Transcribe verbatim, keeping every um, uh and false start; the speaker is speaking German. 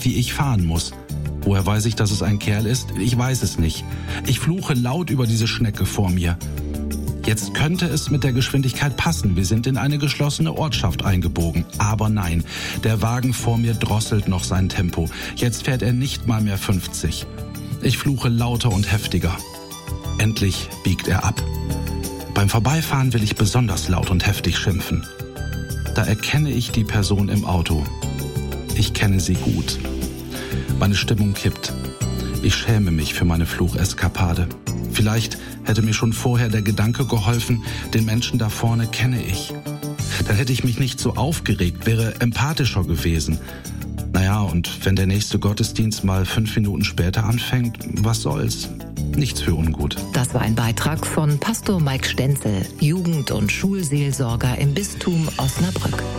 wie ich fahren muss. Woher weiß ich, dass es ein Kerl ist? Ich weiß es nicht. Ich fluche laut über diese Schnecke vor mir. Jetzt könnte es mit der Geschwindigkeit passen. Wir sind in eine geschlossene Ortschaft eingebogen. Aber nein, der Wagen vor mir drosselt noch sein Tempo. Jetzt fährt er nicht mal mehr fünfzig. Ich fluche lauter und heftiger. Endlich biegt er ab. Beim Vorbeifahren will ich besonders laut und heftig schimpfen. Da erkenne ich die Person im Auto. Ich kenne sie gut. Meine Stimmung kippt. Ich schäme mich für meine Flucheskapade. Vielleicht hätte mir schon vorher der Gedanke geholfen, den Menschen da vorne kenne ich. Dann hätte ich mich nicht so aufgeregt, wäre empathischer gewesen. Naja, und wenn der nächste Gottesdienst mal fünf Minuten später anfängt, was soll's? Nichts für ungut. Das war ein Beitrag von Pastor Mike Stenzel, Jugend- und Schulseelsorger im Bistum Osnabrück.